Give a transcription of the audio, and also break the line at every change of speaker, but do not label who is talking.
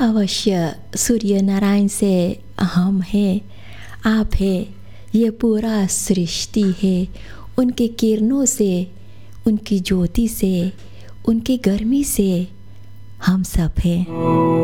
अवश्य सूर्य नारायण से हम हैं, आप है, ये पूरा सृष्टि है। उनकी किरणों से, उनकी ज्योति से, उनकी गर्मी से हम सब हैं।